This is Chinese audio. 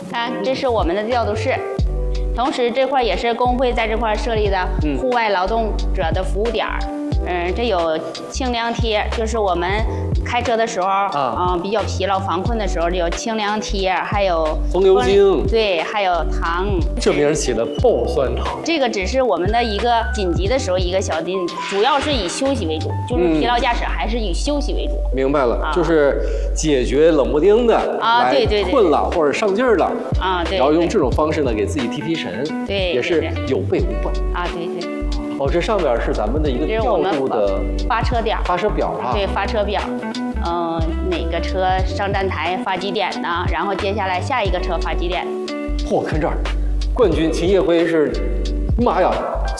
看，这是我们的调度室。同时，这块也是工会在这块设立的户外劳动者的服务点儿。这有清凉贴，就是我们开车的时候比较疲劳防困的时候，有清凉贴，还有风油精， 对，还有糖。 这名起的爆酸糖。 这个只是我们的一个紧急的时候一个小定，主要是以休息为主，就是疲劳驾驶还是以休息为主。 明白了，就是解决冷不丁的对， 困了或者上劲儿了对， 然后用这种方式呢给自己提神， 对， 也是有备无患对。 哦，这上边是咱们的一个调度的发车点、 发车表对，发车表。哪个车上站台发几点呢？然后接下来下一个车发几点？ 看这儿，冠军秦业辉是，妈呀，